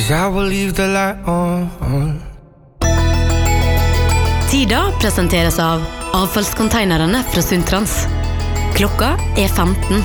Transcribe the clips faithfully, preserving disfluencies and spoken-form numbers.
'cause I will leave the light on. Tida presenteres av avfallskonteinerne fra Sundtrans. Klokka er femten.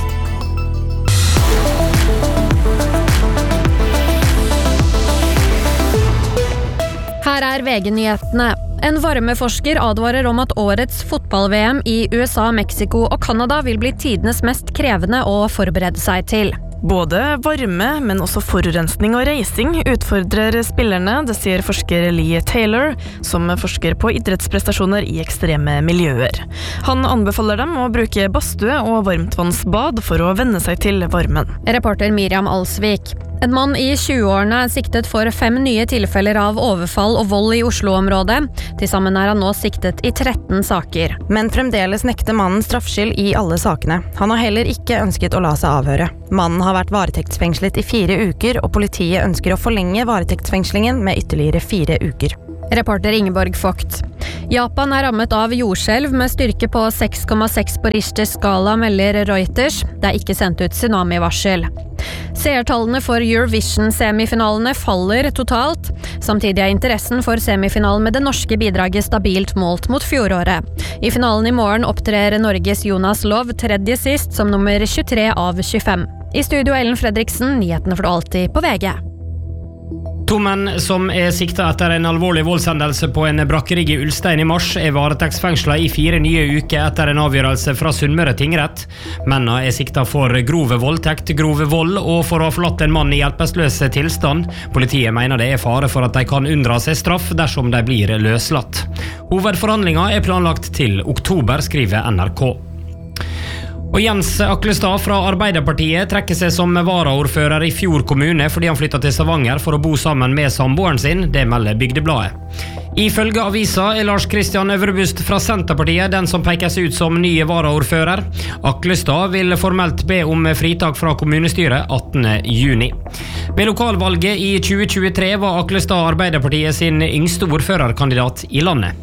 Her er V G-nyhetene. En varmeforsker advarer om at årets fotball-V M i U S A, Mexico og Canada vil bli tidenes mest krevende å forberede seg til. Både varme, men også forurensning og reising utfordrer spillerne, det sier forsker Lee Taylor, som forsker på idrettsprestasjoner i ekstreme miljøer. Han anbefaler dem å bruke badstue og varmtvannsbad for å venne seg til varmen. Reporter Miriam Alsvik. En mann i tjueårene er siktet for fem nye tilfeller av overfall og vold i Oslo-området. Til sammen er han nå siktet i tretten saker. Men fremdeles nekter mannen straffskyld i alle sakene. Han har heller ikke ønsket å la seg avhøre. Mannen har vært varetektsfengslet i fire uker, og politiet ønsker å forlenge varetektsfengslingen med ytterligere fire uker. Reporter Ingeborg Vogt. Japan er rammet av jordskjelv med styrke på seks komma seks på Richters skala, melder Reuters. Det er ikke sendt ut tsunami-varsel. Seertallene for Eurovision-semifinalene faller totalt. Samtidig er interessen for semifinalen med det norske bidraget stabilt målt mot fjoråret. I finalen i morgen opptrer Norges Jonas Lov tredje sist som nummer tjuetre av tjuefem. I studio Ellen Fredriksen, nyhetene får du alltid på V G. To menn som er siktet etter en alvorlig voldshendelse på en brakkerigg i Ulstein i mars er varetektsfengslet i fire nye uker etter en avgjørelse fra Sunnmøre tingrett. Mennene er siktet for grove voldtekt, grove vold og for å ha forlatt en mann i hjelpeløs tilstand. Politiet mener det er fare for at de kan unndra seg straff dersom de blir løslatt. Hovedforhandlingen er planlagt til oktober, skriver N R K. Og Jens Aklestad fra Arbeiderpartiet trekker seg som varaordfører i Fjord kommune fordi han flyttet til Stavanger for å bo sammen med samboeren sin, det melder Bygdebladet. Ifølge avisa er Lars Kristian Øvrebust fra Senterpartiet den som pekes ut som nye varaordfører. Aklestad vil formelt be om fritak fra kommunestyret attende juni. Ved lokalvalget i tjue tjuetre var Aklestad Arbeiderpartiet sin yngste ordførerkandidat i landet.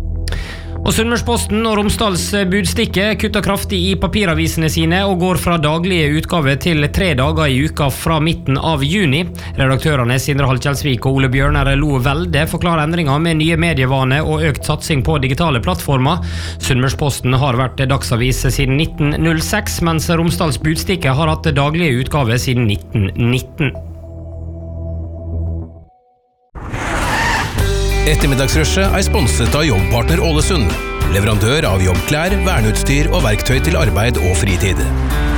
Og Sunnmørsposten og Romsdals Budstikke kutter kraftig i papiravisene sine og går fra daglige utgave til tre dager i uka fra midten av juni. Redaktørene Sindre Halkjelsvik og Ole Bjørner Lo Velde forklarer endringer med nye medievane og økt satsing på digitale plattformer. Sunnmørsposten har vært dagsavis siden nitten null seks, mens Romsdals Budstikke har hatt daglige utgave siden nitten nitten. Ettermiddagsrushet er sponset av Jobbpartner Ålesund, leverandør av jobbklær, verneutstyr og verktøy til arbeid og fritid.